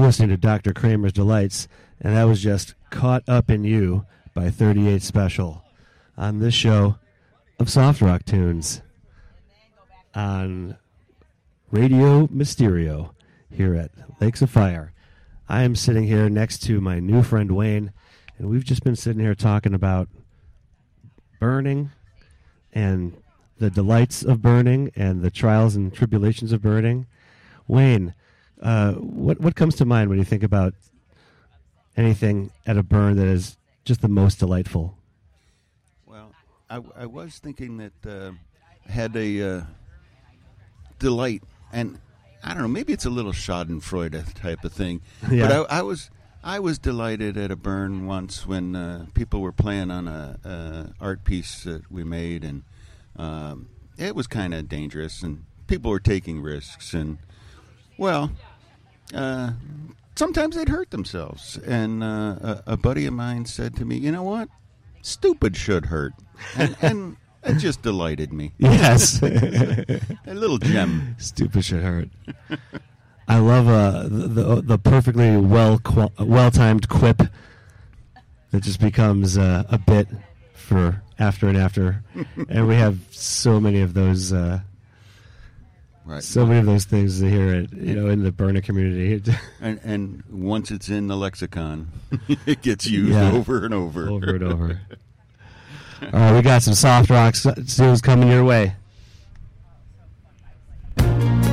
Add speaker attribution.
Speaker 1: listening to Dr. Kramer's Delights, and that was just Caught Up in You by 38 Special on this show of Soft Rock Tunes on Radio Mysterio here at Lakes of Fire. I am sitting here next to my new friend Wayne, and we've just been sitting here talking about burning and the delights of burning and the trials and tribulations of burning. Wayne, what comes to mind when you think about anything at a burn that is just the most delightful?
Speaker 2: Well, I was thinking that I had a delight, and I don't know, maybe it's a little Schadenfreude type of thing.
Speaker 1: Yeah.
Speaker 2: But I was delighted at a burn once when people were playing on a art piece that we made, and it was kind of dangerous, and people were taking risks, and well, sometimes they'd hurt themselves. And a buddy of mine said to me, "You know what? Stupid should hurt," and it just delighted me.
Speaker 1: Yes.
Speaker 2: A little gem.
Speaker 1: Stupid should hurt. I love the perfectly well-timed quip that just becomes a bit for after and after. And we have so many of those
Speaker 2: Right.
Speaker 1: so many of those things here at, in the burner community.
Speaker 2: And once it's in the lexicon, it gets used over and over.
Speaker 1: Over and over. All right, we got some soft rock tunes coming your way.